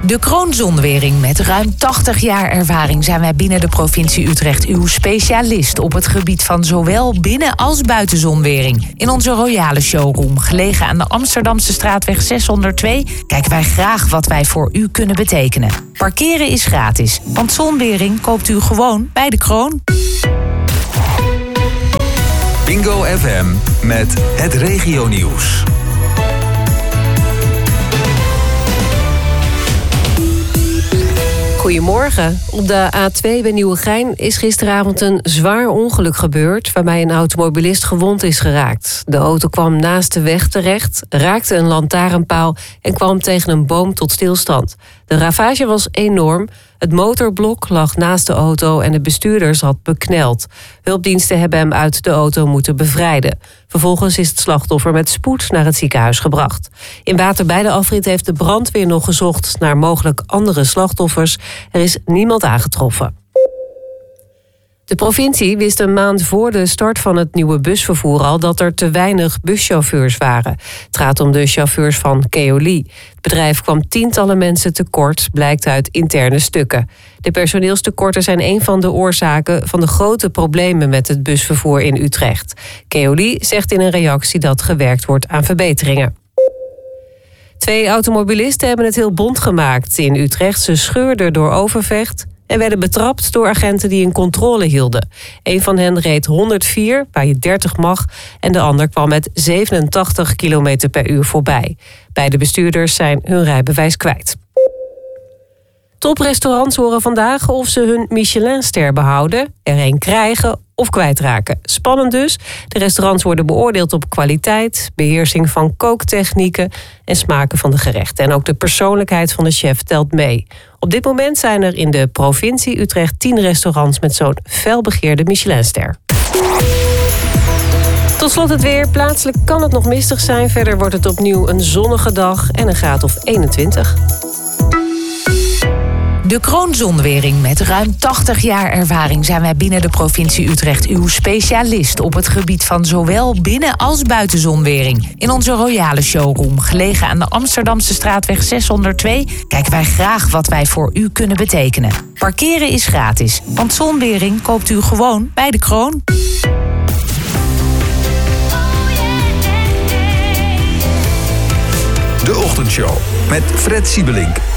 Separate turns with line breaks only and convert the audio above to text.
De Kroon Zonwering. Met ruim 80 jaar ervaring zijn wij binnen de provincie Utrecht uw specialist op het gebied van zowel binnen- als buitenzonwering. In onze royale showroom, gelegen aan de Amsterdamse straatweg 602, kijken wij graag wat wij voor u kunnen betekenen. Parkeren is gratis, want zonwering koopt u gewoon bij de Kroon.
Bingo FM met het regionieuws.
Goedemorgen. Op de A2 bij Nieuwegein is gisteravond een zwaar ongeluk gebeurd, waarbij een automobilist gewond is geraakt. De auto kwam naast de weg terecht, raakte een lantaarnpaal en kwam tegen een boom tot stilstand. De ravage was enorm. Het motorblok lag naast de auto en de bestuurder zat bekneld. Hulpdiensten hebben hem uit de auto moeten bevrijden. Vervolgens is het slachtoffer met spoed naar het ziekenhuis gebracht. In Water de afrit heeft de brandweer nog gezocht naar mogelijk andere slachtoffers. Er is niemand aangetroffen. De provincie wist een maand voor de start van het nieuwe busvervoer al dat er te weinig buschauffeurs waren. Het gaat om de chauffeurs van Keolis. Het bedrijf kwam tientallen mensen tekort, blijkt uit interne stukken. De personeelstekorten zijn een van de oorzaken van de grote problemen met het busvervoer in Utrecht. Keolis zegt in een reactie dat gewerkt wordt aan verbeteringen. 2 automobilisten hebben het heel bont gemaakt in Utrecht. Ze scheurden door Overvecht en werden betrapt door agenten die een controle hielden. Een van hen reed 104, waar je 30 mag, en de ander kwam met 87 km per uur voorbij. Beide bestuurders zijn hun rijbewijs kwijt. Toprestaurants horen vandaag of ze hun Michelinster behouden, er een krijgen of kwijtraken. Spannend dus. De restaurants worden beoordeeld op kwaliteit, beheersing van kooktechnieken en smaken van de gerechten. En ook de persoonlijkheid van de chef telt mee. Op dit moment zijn er in de provincie Utrecht 10 restaurants met zo'n felbegeerde Michelinster. Tot slot het weer. Plaatselijk kan het nog mistig zijn. Verder wordt het opnieuw een zonnige dag en een graad of 21.
De Kroon Zonwering. Met ruim 80 jaar ervaring zijn wij binnen de provincie Utrecht uw specialist op het gebied van zowel binnen- als buitenzonwering. In onze royale showroom, gelegen aan de Amsterdamse straatweg 602, kijken wij graag wat wij voor u kunnen betekenen. Parkeren is gratis, want zonwering koopt u gewoon bij de Kroon.
De Ochtendshow met Fred Siebelink